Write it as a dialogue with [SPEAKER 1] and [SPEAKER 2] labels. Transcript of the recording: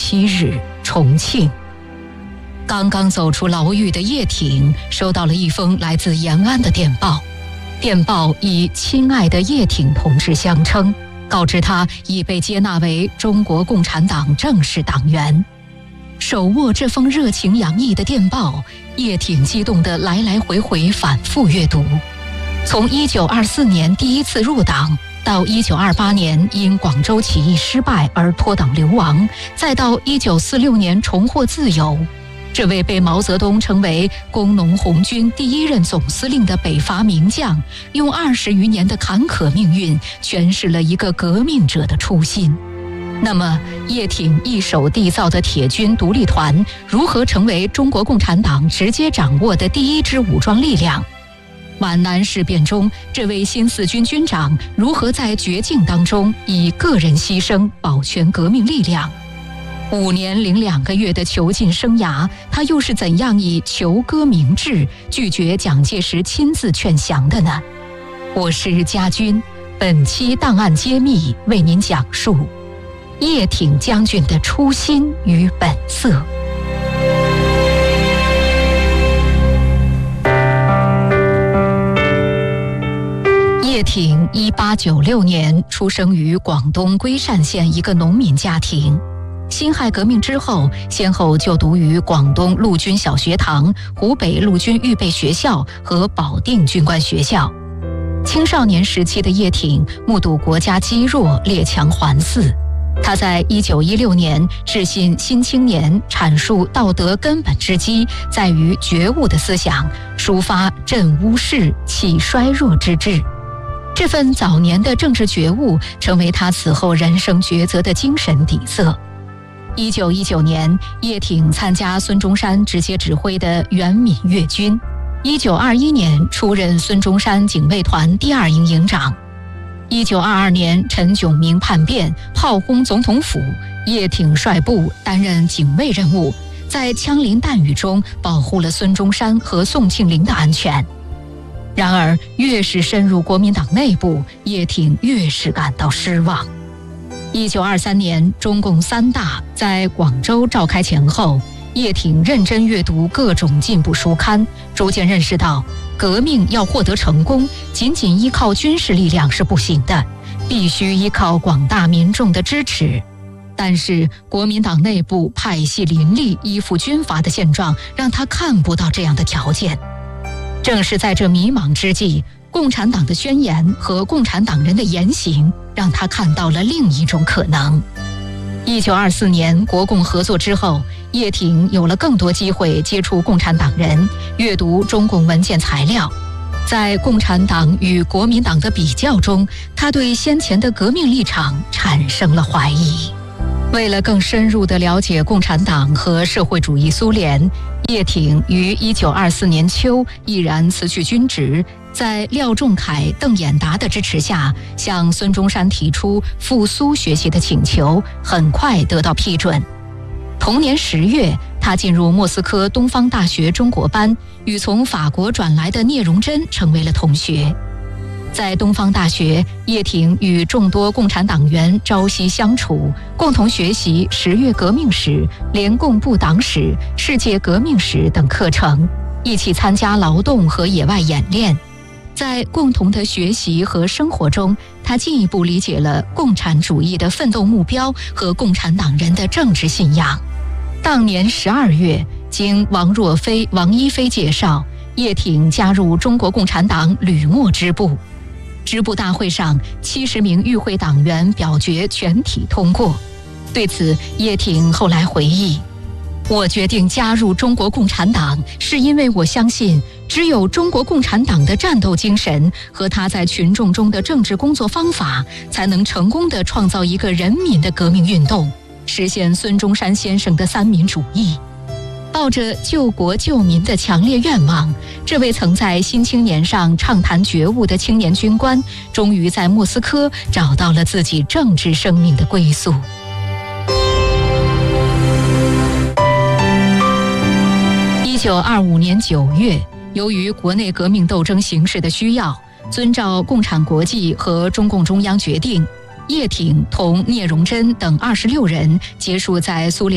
[SPEAKER 1] 7日，重庆。刚刚走出牢狱的叶挺收到了一封来自延安的电报，电报以亲爱的叶挺同志相称，告知他已被接纳为中国共产党正式党员。手握这封热情洋溢的电报，叶挺激动地来来回回反复阅读。从1924年第一次入党，到1928年因广州起义失败而脱党流亡，再到1946年重获自由，这位被毛泽东称为工农红军第1任总司令的北伐名将，用20余年的坎坷命运诠释了一个革命者的初心。那么，叶挺一手缔造的铁军独立团如何成为中国共产党直接掌握的第一支武装力量？皖南事变中，这位新四军军长如何在绝境当中以个人牺牲保全革命力量？5年零2个月的囚禁生涯，他又是怎样以求歌明志拒绝蒋介石亲自劝降的呢？我是家军，本期档案揭秘为您讲述叶挺将军的初心与本色。叶挺1896年出生于广东圭善县一个农民家庭。辛亥革命之后，先后就读于广东陆军小学堂、湖北陆军预备学校和保定军官学校。青少年时期的叶挺目睹国家积弱，列强环伺。他在1916年致信《新青年》，阐述道德根本之基在于觉悟的思想，抒发振巫世、启衰弱之志。这份早年的政治觉悟成为他此后人生抉择的精神底色。1919年，叶挺参加孙中山直接指挥的援闽粤军。1921年出任孙中山警卫团第2营营长。1922年陈炯明叛变，炮轰总统府，叶挺率部担任警卫任务，在枪林弹雨中保护了孙中山和宋庆龄的安全。然而，越是深入国民党内部，叶挺越是感到失望。1923年，中共3大在广州召开前后，叶挺认真阅读各种进步书刊，逐渐认识到，革命要获得成功，仅仅依靠军事力量是不行的，必须依靠广大民众的支持。但是，国民党内部派系林立、依附军阀的现状，让他看不到这样的条件。正是在这迷茫之际，共产党的宣言和共产党人的言行，让他看到了另一种可能。1924年国共合作之后，叶挺有了更多机会接触共产党人，阅读中共文件材料。在共产党与国民党的比较中，他对先前的革命立场产生了怀疑。为了更深入地了解共产党和社会主义苏联，叶挺于1924年秋毅然辞去军职，在廖仲恺、邓演达的支持下，向孙中山提出赴苏学习的请求，很快得到批准。同年10月，他进入莫斯科东方大学中国班，与从法国转来的聂荣臻成为了同学。在东方大学，叶挺与众多共产党员朝夕相处，共同学习10月革命史、联共部党史、世界革命史等课程，一起参加劳动和野外演练。在共同的学习和生活中，他进一步理解了共产主义的奋斗目标和共产党人的政治信仰。当年12月，经王若飞、王一飞介绍，叶挺加入中国共产党旅默支部。支部大会上，70名与会党员表决全体通过。对此，叶挺后来回忆：“我决定加入中国共产党，是因为我相信，只有中国共产党的战斗精神和他在群众中的政治工作方法，才能成功地创造一个人民的革命运动，实现孙中山先生的三民主义。”抱着救国救民的强烈愿望，这位曾在《新青年》上畅谈觉悟的青年军官，终于在莫斯科找到了自己政治生命的归宿。1925年9月，由于国内革命斗争形势的需要，遵照共产国际和中共中央决定，叶挺同聂荣臻等26人结束在苏联